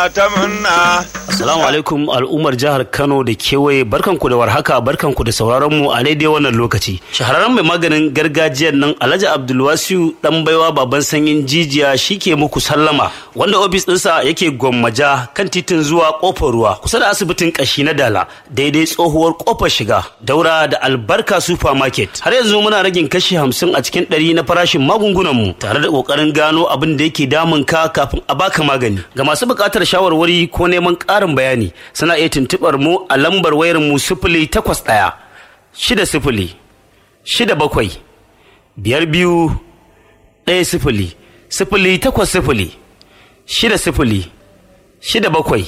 Assalamu alaikum al'ummar jihar Kano da kewaye, barkanku da warhaka, barkanku da sauraron mu a daidai wannan lokaci. Shahararren mai maganin gargajiyar nan Alhaji Abdulwasiu dan baiwa baban sanyin jijiya shike muku sallama, wanda ofis ɗinsa yake Gwammaja kan titin zuwa Kofar Ruwa kusa da asibitin kashi na Dala, daidai tsohuwar kofar shiga daura da Albarka supermarket. Har yanzu muna ragin kashi 50 a cikin 100 na farashin magungunan mu, tare da kokarin gano abin da yake damun ka kafin a baka magani. Ga masu buƙatar shawarwari ko neman ƙarin bayani suna iya tuntuɓar mu a lambar wayar mu 081 60 67 52 10 080 60 67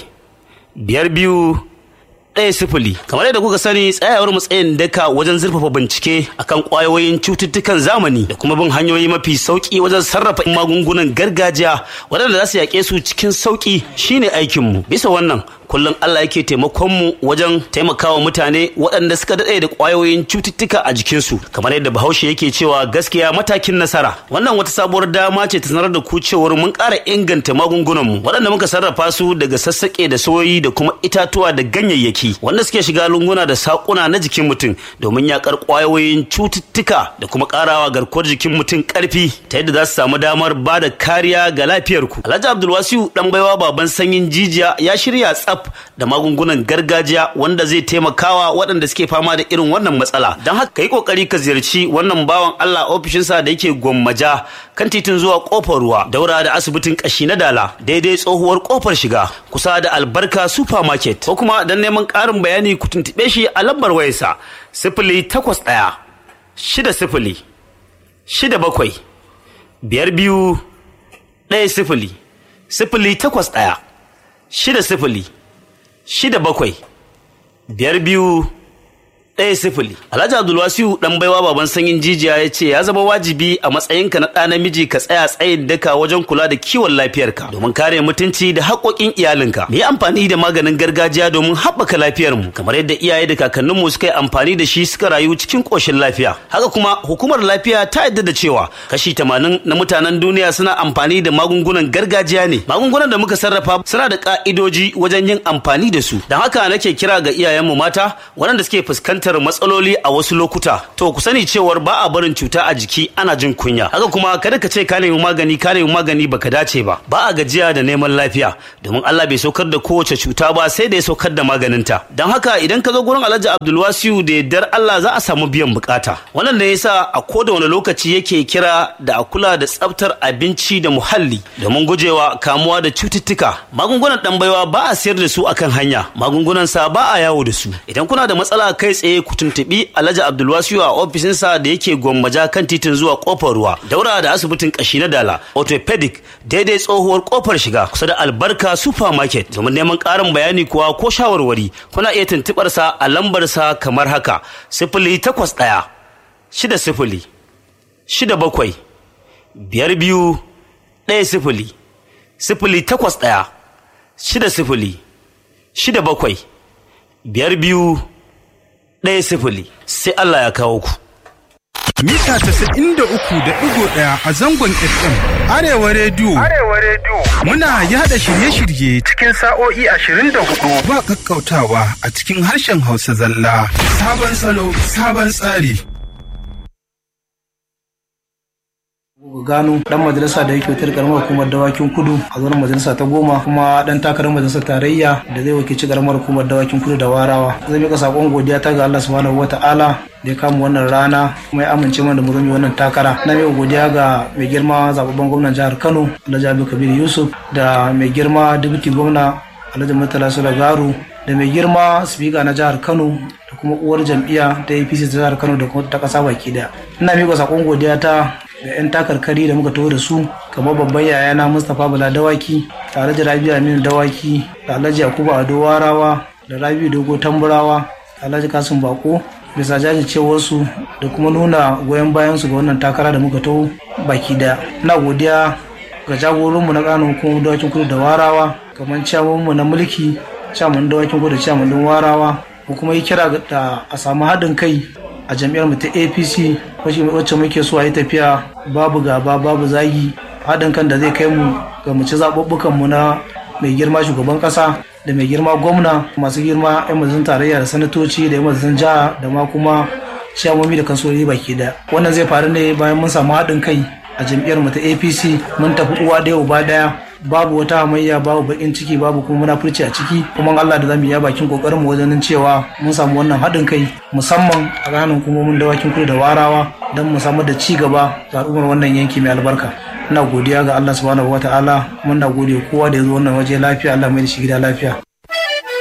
52 1-0. Kamar yadda kuka sani, tsayawar matsayin daka wajen zurfafa bincike akan kwayoyin cututtukan zamani da kuma bin hanyoyi mafi sauki wajen sarrafa magungunan gargajiya waɗanda za su yaƙe su cikin sauki shine aikinmu. Bisa wannan kullum Allah yake taimakon mu wajen taimakawa mutane waɗanda suka daɗe da ƙwayoyin cututtuka a jikinsu, kamar yadda Bahaushe yake cewa gaskiya matakin nasara. Wannan wata sabuwar dama ce ta sanar da ku cewar mun ƙara inganta magungunan mu waɗanda muka sarrafa su daga sassaƙe da soyoyi da kuma itatuwa da ganyayyaki wanda suke shiga lunguna da saƙuna na jikin mutum domin yaƙar ƙwayoyin cututtuka da kuma ƙarawa garkuwar jikin mutum ƙarfi ta yadda za su samu damar ba da kariya ga lafiyarku. Alhaji Abdulwasiu dan baiwa baban sanyin jijiya ya shirya tsaf da magungunan gargajiya wanda zai taimakawa waɗanda suke fama da irin wannan matsala. Don haka yi kokari ka ziyarci wannan bawan Allah ofishinsa da yake Gwammaja kan titin zuwa Kofar Ruwa daura da asibitin kashi na Dala, daidai tsohuwar kofar shiga kusa da Albarka supermarket, ko kuma don neman ƙarin bayani ku tuntuɓe shi a lambar wayarsa 081 60 67 52 10 081 60 67 52 10. Alhaji Abdulwasiu dan baiwa baban sanyin jijiya ya ce ya zama wajibi a matsayinka na ɗa namiji ka tsaya tsayin daka wajen kula da kiwon lafiyarka domin kare mutunci da haƙoƙin iyalinka. Mu yi amfani da maganin gargajiya domin haɓaka lafiyarmu kamar yadda iyaye da kakanninmu suka yi amfani da shi suka rayu cikin ƙoshin lafiya. Haka kuma hukumar lafiya ta yarda da cewa kashi 80 na mutanen duniya suna amfani da magungunan gargajiya ne. Magungunan da muka sarrafa suna da ƙa'idoji wajen yin amfani da su. Don haka nake kira ga iyayenmu mata waɗanda suke fuskantar matsaloli a wasu lokuta, to ku sani cewar ba a barin cuta a jiki ana jin kunya. Haka kuma kada ka ce ka nemi magani baka dace ba. Ba a gajiya da neman lafiya domin Allah bai saukar da kowace cuta ba sai da ya saukar da maganinta. Don haka idan ka zo gurin Alhaji Abdulwasiu da yardar Allah za a samu biyan bukata. Wannan ne yasa a koda wani lokaci yake kira da a kula da tsaftar abinci da muhalli domin gujewa kamuwa da cututtuka. Magungunan dan baiwa ba a sayar da su akan hanya, magungunan sa ba a yawo da su. Idan kuna da matsala kai tsaye ku tuntubi Alhaji Abdulwasiu a ofishinsa da yake Gwammaja kan titin zuwa Kofar Ruwa daura da asibitin kashi na Dala, orthopedic, daidai tsohuwar kofar shiga kusa da Albarka supermarket. Domin neman ƙarin bayani kuwa ko shawarwari kuna iya tuntubar sa a lambar sa kamar haka 081 60 67 52 10 081 60 67 52 1-0. Sai Allah ya kawo ku. Mita 93.1 a zangon FM Arewa Radio. Muna yada shirye-shirye cikin sa'o'i 24 ba kakkautawa a cikin harshen Hausa zalla. Sabon salo, sabon tsari. Gano dan majalisa da yake wutar karamar hukumar Dawakin Kudu a zuwan majalisa ta 10, kuma dan takarar majalisar tarayya da zai wakilci karamar hukumar Dawakin Kudu da Warawa. Zan mika sakon godiya ta ga Allah subhanahu wataala da ya kama wannan rana kuma ya amince mana da mu zama wannan takara. Na mika godiya ga mai girma zababben gwamnan jihar Kano Alhaji Abdul Kabir Yusuf, da mai girma deputy gwamna Alhaji Murtala Sulagaru, da mai girma speaker na jihar Kano da kuma uwar jam'iyya ta APC ta jihar Kano da kuma ta kasa baki daya. Ina mika sakon godiya ta da 'yan takarkari da muka taho da su kamar babban yayana Mustapha Bala Dawaki, da Alhaji Rabi'u Aminu Dawaki, da Alhaji Yakubu Ado Warawa, da Rabi'u Dogo Tamburawa, da Alhaji Kasim Bako, bisa jajircewarsu da kuma nuna goyon bayansu ga wannan takara da muka taho baki daya. Ina godiya ga jagororinmu na ƙananan hukumar Dawakin Kudu da Warawa, kamar ciyamanmu na mulki, ciyaman Dawakin Kudu da ciyaman Warawa, ko kuma yi kira da a samu haɗin kai a jam'iyyar mu ta APC wacce muke so a yi tafiya babu gaba babu zagi, haɗin kan da zai kai mu ga mu ci zaɓuɓɓukan mu na mai girma shugaban kasa da mai girma gwamna, masu girma 'yan majalisun tarayya da sanatoci da 'yan majalisun jiha da ma kuma ciyamomi da kansololi baki daya. Wannan zai faru ne bayan mun samu haɗin kai a jam'iyyar mu ta APC, mun tafi uwa ɗaya uba ɗaya, babu wata hamayya, babu bakin ciki, babu kuma munafurci a ciki. Kuma Allah da zamu yi bakin kokarin mu wajen cewa mun samu wannan haɗin kai musamman a ranar hukumomin dawakin kudu da warawa don mu samar da ci gaba ga al'ummar wannan yanki mai albarka. Ina godiya ga Allah subhanahu wataala, kuma ina gode kowa da ya zo wannan waje lafiya, Allah mai da shi gida lafiya.